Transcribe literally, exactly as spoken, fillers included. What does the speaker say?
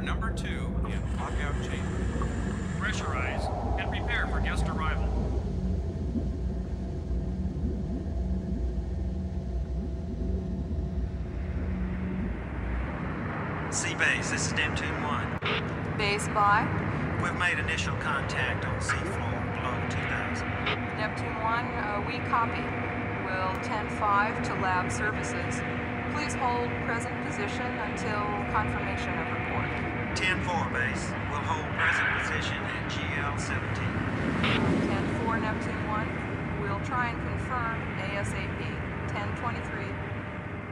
number two in lockout chamber. Pressurize and prepare for guest arrival. C-Base, this is Neptune one. Base by? We've made initial contact on seafloor below two thousand. Neptune one, uh, we copy. We'll ten five to lab services. Please hold present position until confirmation of report. ten four, Base. We'll hold present position at G L seventeen. ten four, Neptune one. We'll try and confirm ASAP. ten twenty-three.